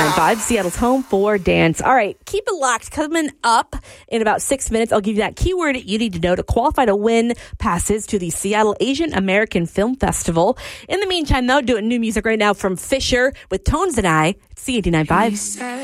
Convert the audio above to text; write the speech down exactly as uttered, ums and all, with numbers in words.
eighty-nine point five, Seattle's home for dance. All right, keep it locked. Coming up in about six minutes, I'll give you that keyword you need to know to qualify to win passes to the Seattle Asian American Film Festival. In the meantime, though, doing new music right now from Fisher with Tones and I. It's C eighty-nine point five.